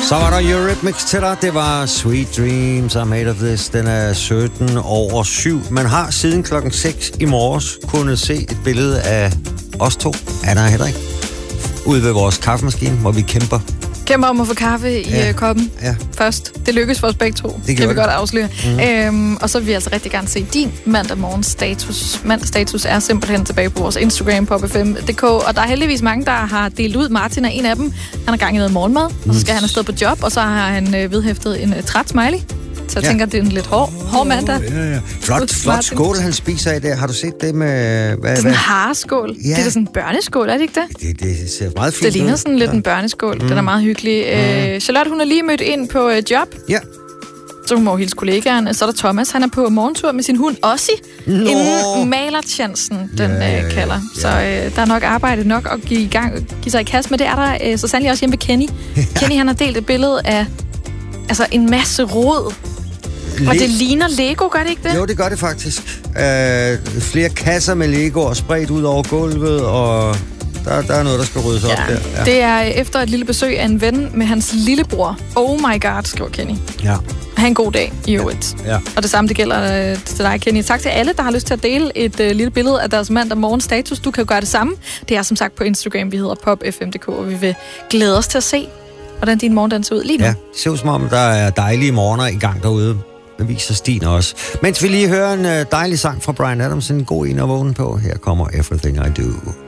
Så var der Eurythmics til dig. Det var Sweet Dreams are made of this. Den er 7:17. Man har siden klokken 6 i morges kunnet se et billede af os to, Anna og Henrik, ude ved vores kaffemaskine, hvor vi kæmper om at få kaffe i koppen først. Det lykkes for os begge to. Det kan vi godt afsløre. Og så vil vi altså rigtig gerne se din mandag morgens status. Mandag status er simpelthen tilbage på vores Instagram, popfm.dk. Og der er heldigvis mange, der har delt ud. Martin er en af dem. Han er gang i noget morgenmad, og så skal han afsted på job, og så har han vedhæftet en træt smiley. Så jeg tænker, det er en lidt hård mandag. Ja. Flot skål, han spiser i der. Har du set det med... det er sådan en hareskål. Ja. Det er sådan en børneskål, er det ikke det? Det ser meget fint ud. Det ligner sådan lidt en børneskål. Den er meget hyggelig. Charlotte, hun er lige mødt ind på job. Ja. Så hun må hilse kollegaerne. Så er der Thomas, han er på morgentur med sin hund Ossie. Inden malerchancen, den kalder. Så der er nok arbejde nok at give sig i kast med. Det er der så sandelig også hjemme ved Kenny. Kenny, han har delt et billede af en masse rod. Og det ligner Lego, gør det ikke det? Jo, det gør det faktisk. Flere kasser med Legoer spredt ud over gulvet, og der er noget, der skal ryddes op der. Ja. Det er efter et lille besøg af en ven med hans lillebror. Oh my god, skriver Kenny. Ja. Ha' en god dag i øvrigt. Ja. Og det samme, det gælder til dig, Kenny. Tak til alle, der har lyst til at dele et lille billede af deres mandag morgen status. Du kan jo gøre det samme. Det er som sagt på Instagram, vi hedder popfm.dk, og vi vil glæde os til at se, hvordan din morgen ser ud lige nu. Ja, det ser ud som om, der er dejlige morgener i gang derude. Det viser Stine også. Mens vi lige hører en dejlig sang fra Bryan Adams, en god en at vågne på. Her kommer Everything I Do.